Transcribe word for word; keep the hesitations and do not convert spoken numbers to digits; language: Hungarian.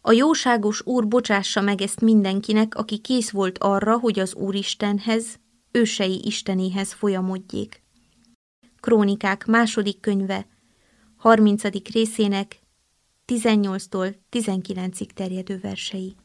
A jóságos Úr bocsássa meg ezt mindenkinek, aki kész volt arra, hogy az Úristenhez, ősei Istenéhez folyamodjék. Krónikák második könyve, harmincadik részének tizennyolctól tizenkilencig terjedő versei.